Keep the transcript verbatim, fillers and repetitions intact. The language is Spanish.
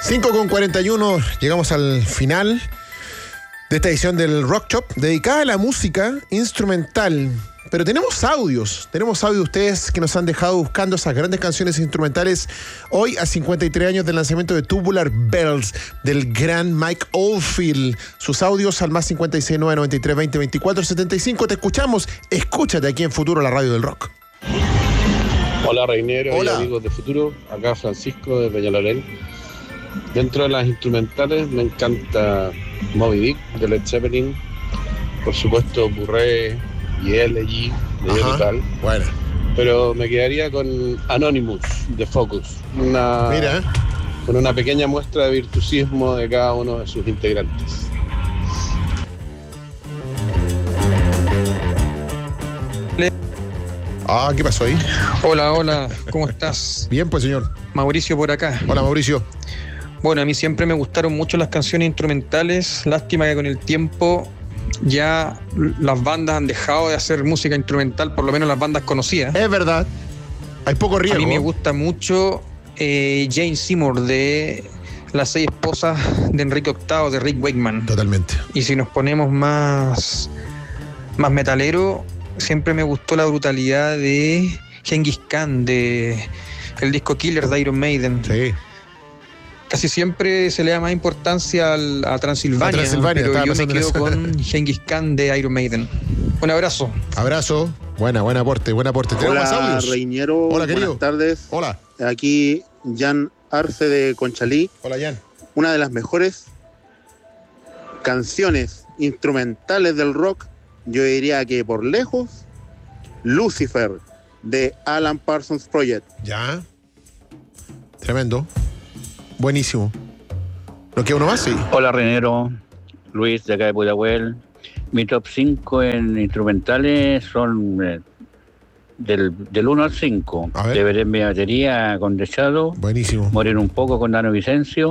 cinco con cuarenta y uno, llegamos al final de esta edición del Rock Shop, dedicada a la música instrumental. Pero tenemos audios, tenemos audios de ustedes que nos han dejado buscando esas grandes canciones instrumentales hoy a cincuenta y tres años del lanzamiento de Tubular Bells del gran Mike Oldfield. Sus audios al más cincuenta y seis, nueve noventa y tres, veinte, veinticuatro, setenta y cinco. Te escuchamos, escúchate aquí en Futuro, la radio del rock. Hola Reinero Hola. y amigos de Futuro, acá Francisco de Peñalolén. Dentro de las instrumentales me encanta Moby Dick de Led Zeppelin, por supuesto Burré y Elegy de Ajá, Metal, bueno. pero me quedaría con Anonymous de Focus, una, Mira, con una pequeña muestra de virtuosismo de cada uno de sus integrantes. ah, ¿qué pasó ahí? Hola, hola, ¿cómo estás? Bien, pues señor. Mauricio por acá. Hola Mauricio. Bueno, a mí siempre me gustaron mucho las canciones instrumentales. Lástima que con el tiempo ya las bandas han dejado de hacer música instrumental, por lo menos las bandas conocidas. Es verdad, hay poco A riesgo. mí me gusta mucho eh, Jane Seymour de Las seis esposas de Enrique octavo de Rick Wakeman. Totalmente. Y si nos ponemos más, más metalero, siempre me gustó la brutalidad de Genghis Khan, de el disco Killer de Iron Maiden. Sí. Casi siempre se le da más importancia al, a Transilvania, A Transilvania, pero estaba yo me pensando en quedo eso. con Genghis Khan de Iron Maiden. Un abrazo. Abrazo. Buena, buen aporte, buen aporte. ¿Tenemos más Hola, audios? Reñero. Hola, querido. Buenas tardes. Hola. Aquí Jan Arce de Conchalí. Hola, Jan. Una de las mejores canciones instrumentales del rock, yo diría que por lejos, Lucifer de Alan Parsons Project. Ya. Tremendo. Buenísimo. ¿Nos queda uno más? Sí. Hola Renero, Luis de acá de Pudahuel. Mi top cinco en instrumentales son eh, del, del uno al cinco. A ver. Deberé en mi batería con The Shadow, Buenísimo. Morir un poco con Dano Vicencio.